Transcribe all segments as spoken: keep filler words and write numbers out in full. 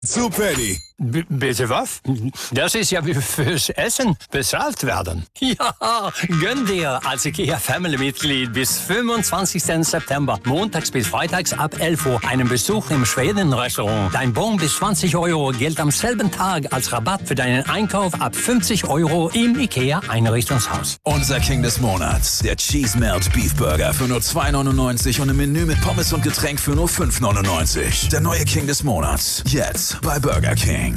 Zu Penny. B- bitte was? Das ist ja wie fürs Essen bezahlt werden. Ja, gönn dir als IKEA Family-Mitglied bis fünfundzwanzigsten September, montags bis freitags ab elf Uhr, einen Besuch im Schweden-Restaurant. Dein Bon bis zwanzig Euro gilt am selben Tag als Rabatt für deinen Einkauf ab fünfzig Euro im IKEA-Einrichtungshaus. Unser King des Monats, der Cheese Melt Beef Burger für nur zwei neunundneunzig und ein Menü mit Pommes und Getränk für nur fünf neunundneunzig. Der neue King des Monats, jetzt bei Burger King.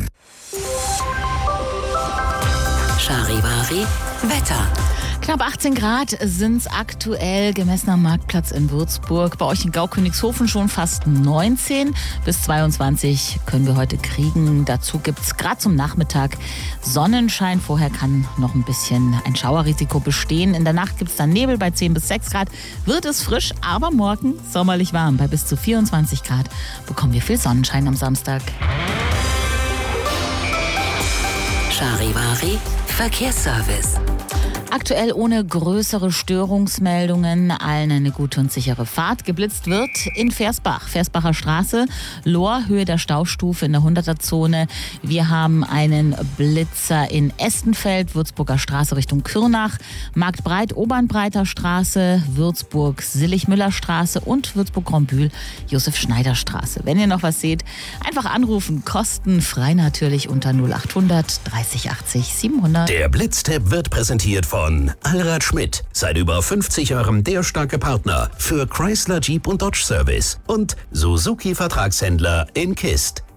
Charivari Wetter. Knapp achtzehn Grad sind es aktuell gemessen am Marktplatz in Würzburg. Bei euch in Gaukönigshofen schon fast neunzehn. Bis zweiundzwanzig können wir heute kriegen. Dazu gibt es gerade zum Nachmittag Sonnenschein. Vorher kann noch ein bisschen ein Schauerrisiko bestehen. In der Nacht gibt es dann Nebel bei zehn bis sechs Grad. Wird es frisch, aber morgen sommerlich warm. Bei bis zu vierundzwanzig Grad bekommen wir viel Sonnenschein am Samstag. Charivari Verkehrsservice. Aktuell ohne größere Störungsmeldungen, allen eine gute und sichere Fahrt. Geblitzt wird in Versbach, Versbacher Straße, Lohr, Höhe der Staustufe in der hunderter-Zone. Wir haben einen Blitzer in Estenfeld, Würzburger Straße Richtung Kürnach, Marktbreit, Obernbreiter Straße, Würzburg, Sillig-Müller-Straße und Würzburg-Grombühl, Josef-Schneider-Straße. Wenn ihr noch was seht, einfach anrufen, kostenfrei natürlich unter null achthundert dreißig achtzig siebenhundert. Der Blitztipp wird präsentiert von Allrad Schmidt. Seit über fünfzig Jahren der starke Partner für Chrysler, Jeep und Dodge Service und Suzuki Vertragshändler in Kist.